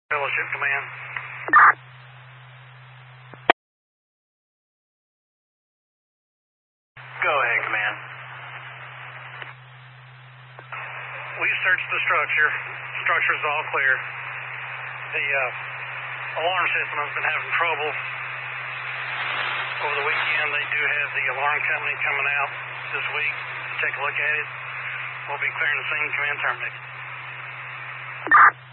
Fellowship Command. Go ahead, Command. We searched the structure. The structure is all clear. The alarm system has been having trouble over the weekend. They do have the alarm company coming out this week to take a look at it. We'll be clearing the scene. Command terminated.